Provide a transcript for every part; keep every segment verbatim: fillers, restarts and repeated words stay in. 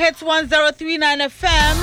Hits one oh three point nine F M.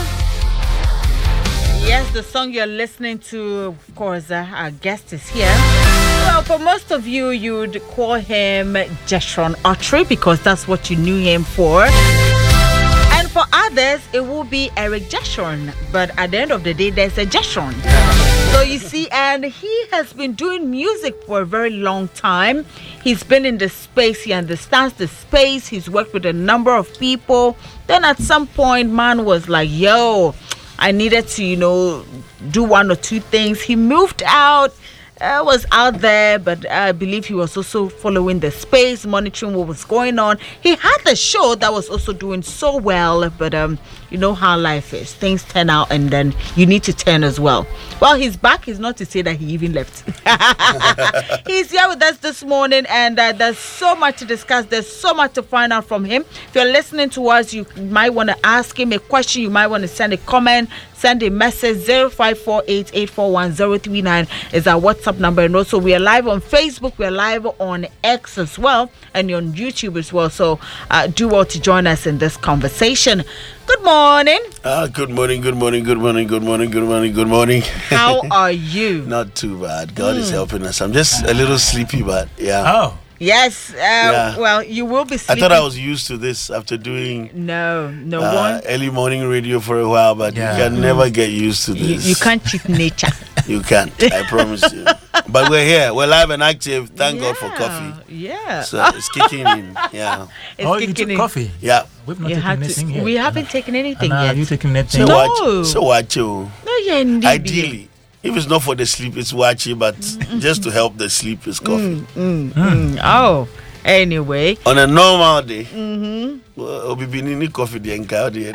Yes, the song you're listening to, of course, uh, our guest is here. Well, for most of you, you'd call him Jeshurun Autry because that's what you knew him for. And for others, it will be Eric Jeshurun. But at the end of the day, there's a Jeshurun. So you see, and he has been doing music for a very long time. He's been in the space. He understands the space. He's worked with a number of people. Then at some point, man was like, yo, I needed to, you know, do one or two things. He moved out. Uh, was out there, but I believe he was also following the space, monitoring what was going on. He had a show that was also doing so well, but um, you know how life is. Things turn out, and then you need to turn as well. Well, he's back. He's not to say that he even left. He's here with us this morning, and uh, there's so much to discuss. There's so much to find out from him. If you're listening to us, you might want to ask him a question. You might want to send a comment. Send a message. Zero five four eight eight four one zero three nine is our WhatsApp number. And also we are live on Facebook. We are live on X as well. And on YouTube as well. So uh, do well to join us in this conversation. Good morning. Ah, good morning, good morning, good morning, good morning, good morning, good morning. How are you? Not too bad. God mm. is helping us. I'm just a little sleepy, but yeah. Oh. Yes, uh, yeah. Well, you will be sleeping. I thought I was used to this after doing no, no uh, one early morning radio for a while, but yeah. you can mm. never get used to this. You, you can't cheat nature. You can't, I promise you. But we're here, we're live and active. Thank yeah. God for coffee. Yeah. So it's kicking in. Yeah. It's oh, you took in. Coffee? Yeah. We've not you taken anything to, yet. We haven't taken anything uh, yet. Have you taken anything? So no. Watch, so watch you. No, yeah, indeed. Ideally. If it's not for the sleep, it's watchy, but just to help the sleep is coffee. Mm, mm, mm. Oh. Anyway, on a normal day, mm-hmm. we'll be needing coffee. The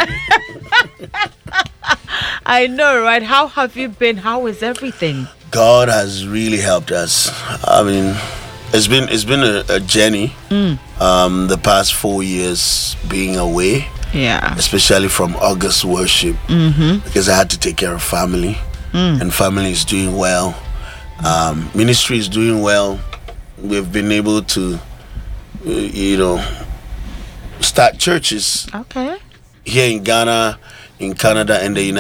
I know, right? How have you been? How is everything? God has really helped us. I mean, it's been it's been a, a journey. Mm. Um, the past four years being away, yeah, especially from August worship, mm-hmm. because I had to take care of family, mm. and family is doing well. Um, ministry is doing well. We've been able to. You know, start churches okay. here in Ghana, in Canada, and the United